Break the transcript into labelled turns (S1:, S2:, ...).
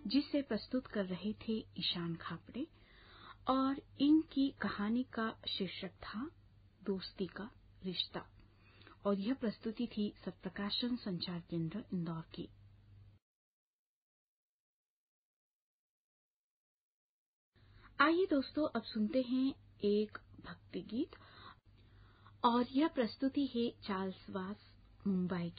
S1: जिसे प्रस्तुत कर रहे थे ईशान खापड़े, और इनकी कहानी का शीर्षक था दोस्ती का रिश्ता, और यह प्रस्तुति थी सत्प्रकाशन संचार केंद्र इंदौर की। आइए दोस्तों, अब सुनते हैं एक भक्ति गीत, और यह प्रस्तुति है चार्ल्स वास, मुंबई की।